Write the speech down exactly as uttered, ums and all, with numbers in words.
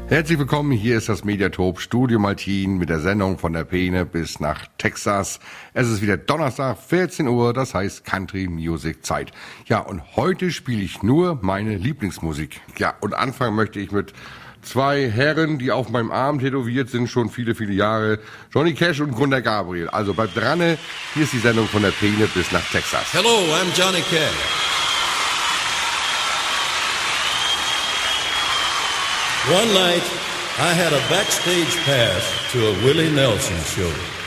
Herzlich willkommen, hier ist das Mediatop Studio Maltin mit der Sendung von der Peene bis nach Texas. Es ist wieder Donnerstag, vierzehn Uhr, das heißt Country Music Zeit. Ja, und heute spiele ich nur meine Lieblingsmusik. Ja, und anfangen möchte ich mit zwei Herren, die auf meinem Arm tätowiert sind, schon viele, viele Jahre. Johnny Cash und Gunter Gabriel. Also bleibt dran, hier ist die Sendung von der Peene bis nach Texas. Hello, I'm Johnny Cash. One night, I had a backstage pass to a Willie Nelson show.